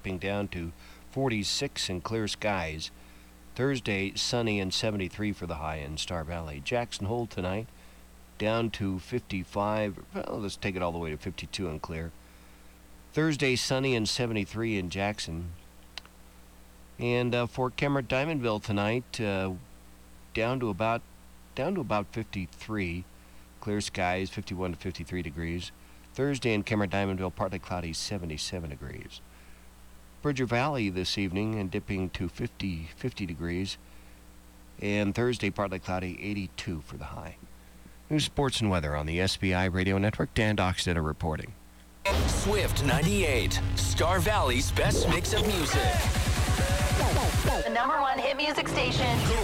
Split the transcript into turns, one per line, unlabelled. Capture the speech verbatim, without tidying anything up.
dipping down to forty-six and clear skies. Thursday, sunny and seventy-three for the high in Star Valley. Jackson Hole tonight, down to fifty-five. Well, let's take it all the way to fifty-two and clear. Thursday, sunny and seventy-three in Jackson. And uh, Fort Cameron, Diamondville tonight, uh, down to about down to about fifty-three. Clear skies, fifty-one to fifty-three degrees. Thursday in Cameron, Diamondville, partly cloudy, seventy-seven degrees. Bridger Valley this evening and dipping to fifty, fifty degrees. And Thursday, partly cloudy, eighty-two for the high. News, sports, and weather on the S B I Radio Network. Dan Dockstetter reporting.
Swift ninety-eight, Star Valley's best mix of music.
The number one hit music station.